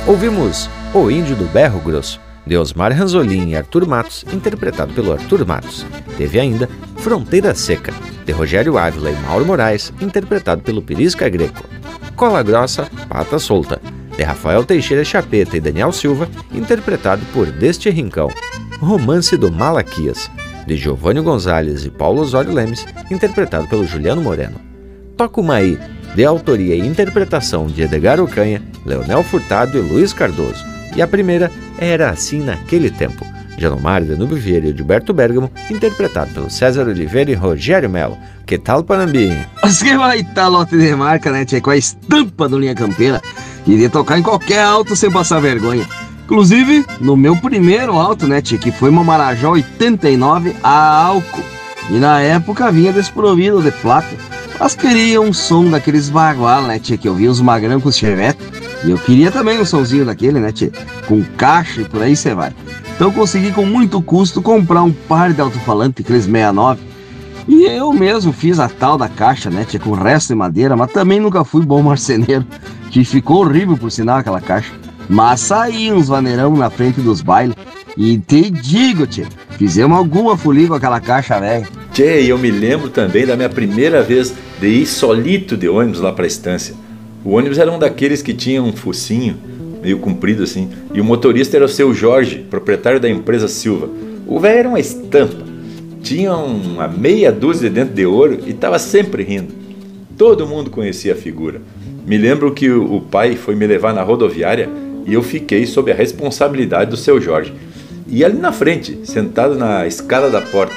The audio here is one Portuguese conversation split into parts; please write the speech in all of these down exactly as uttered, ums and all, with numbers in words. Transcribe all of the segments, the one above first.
Ouvimos O Índio do Berro Grosso, de Osmar Ranzolin e Arthur Matos, interpretado pelo Arthur Matos. Teve ainda Fronteira Seca, de Rogério Ávila e Mauro Moraes, interpretado pelo Pirisca Greco. Cola Grossa, Pata Solta, de Rafael Teixeira Chapeta e Daniel Silva, interpretado por Deste Rincão. Romance do Malaquias, de Giovanni Gonzalez e Paulo Osório Lemes, interpretado pelo Juliano Moreno. Tocumaí, de autoria e interpretação de Edgar Ocanha, Leonel Furtado e Luiz Cardoso. E a primeira Era Assim Naquele Tempo, de Anomar Danúbio Vieira e Gilberto Bergamo, interpretado pelo César Oliveira e Rogério Melo. Que tal, Panambi? Você vai estar lote de marca, né, tchê? Com a estampa do Linha Campeira e de tocar em qualquer alto sem passar vergonha. Inclusive, no meu primeiro alto, né, tchê? Que foi uma Marajó oitenta e nove a álcool. E na época vinha desprovido de placa. Mas queria um som daqueles bagual, né, tchê? Que eu via os magrão com os chevette. E eu queria também um somzinho daquele, né, tchê? Com caixa e por aí você vai. Então consegui com muito custo comprar um par de alto-falante, aqueles sessenta e nove. E eu mesmo fiz a tal da caixa, né, tchê? Com resto de madeira, mas também nunca fui bom marceneiro. Que ficou horrível por sinal aquela caixa. Mas saí uns vaneirão na frente dos bailes. E te digo, tchê, fizemos alguma folia com aquela caixa, velho. Tchê, e eu me lembro também da minha primeira vez de ir solito de ônibus lá pra estância. O ônibus era um daqueles que tinha um focinho, meio comprido assim, e o motorista era o seu Jorge, proprietário da empresa Silva. O velho era uma estampa, tinha uma meia dúzia de dente de ouro e estava sempre rindo. Todo mundo conhecia a figura. Me lembro que o pai foi me levar na rodoviária e eu fiquei sob a responsabilidade do seu Jorge. E ali na frente, sentado na escada da porta,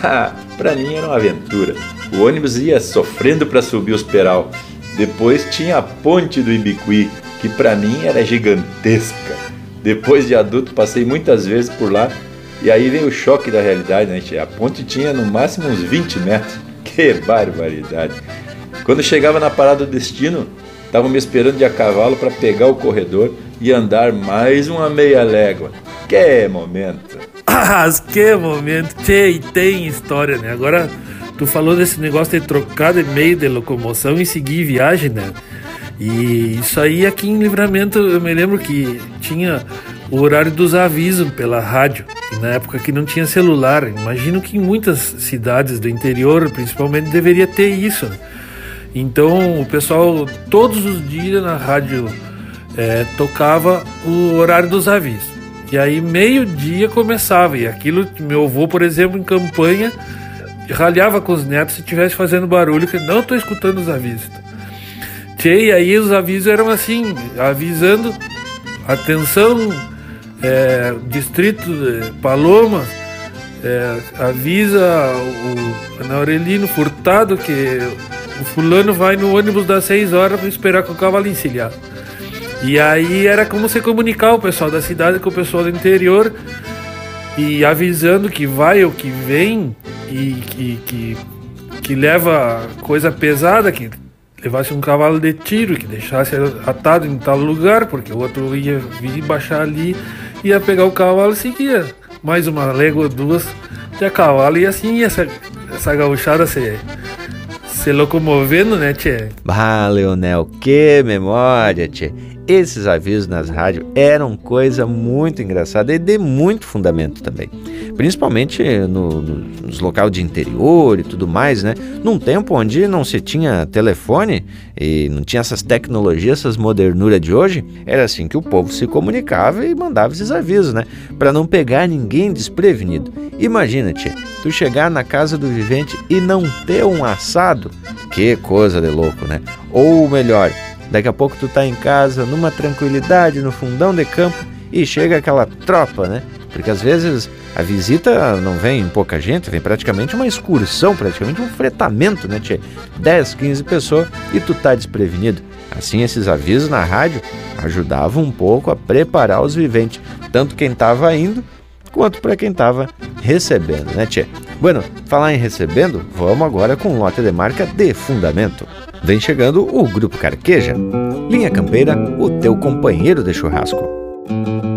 para mim era uma aventura. O ônibus ia sofrendo para subir os peral. Depois tinha a ponte do Ibicuí, que para mim era gigantesca. Depois de adulto passei muitas vezes por lá e aí vem o choque da realidade, né? A ponte tinha no máximo uns vinte metros. Que barbaridade! Quando chegava na parada do destino, estavam me esperando de a cavalo para pegar o corredor e andar mais uma meia légua. Que momento! Ah, que momento! Tchê, e tem história, né? Agora, tu falou desse negócio de trocar de meio de locomoção e seguir viagem, né? E isso aí aqui em Livramento, eu me lembro que tinha o horário dos avisos pela rádio. E na época que não tinha celular. Imagino que em muitas cidades do interior, principalmente, deveria ter isso, né? Então, o pessoal, todos os dias na rádio, é, tocava o horário dos avisos. E aí, meio-dia começava. E aquilo, meu avô, por exemplo, em campanha, ralhava com os netos se estivesse fazendo barulho, que não estou escutando os avisos. Tchê, e aí os avisos eram assim, avisando, atenção, é, distrito de Paloma, é, avisa o Ana Aurelino Furtado que o fulano vai no ônibus das seis horas para esperar com o cavalo encilhado. E aí era como se comunicar o pessoal da cidade com o pessoal do interior e avisando que vai ou que vem e que, que, que leva coisa pesada, que levasse um cavalo de tiro, que deixasse atado em tal lugar, porque o outro ia vir baixar ali, ia pegar o cavalo e seguia mais uma légua ou duas de a cavalo, e assim essa, essa gauchada se, se locomovendo, né, tchê? Ah, Leonel, que memória, tchê! Esses avisos nas rádios eram coisa muito engraçada e de muito fundamento também. Principalmente no, no, nos locais de interior e tudo mais, né? Num tempo onde não se tinha telefone e não tinha essas tecnologias, essas modernuras de hoje, era assim que o povo se comunicava e mandava esses avisos, né? Para não pegar ninguém desprevenido. Imagina, tia, tu chegar na casa do vivente e não ter um assado. Que coisa de louco, né? Ou melhor, daqui a pouco tu tá em casa, numa tranquilidade, no fundão de campo, e chega aquela tropa, né? Porque às vezes a visita não vem pouca gente, vem praticamente uma excursão, praticamente um fretamento, né, tchê? dez, quinze pessoas e tu tá desprevenido. Assim, esses avisos na rádio ajudavam um pouco a preparar os viventes, tanto quem tava indo, quanto para quem tava recebendo, né, tchê? Bueno, falar em recebendo, vamos agora com um lote de marca de fundamento. Vem chegando o Grupo Carqueja. Linha Campeira, o teu companheiro de churrasco.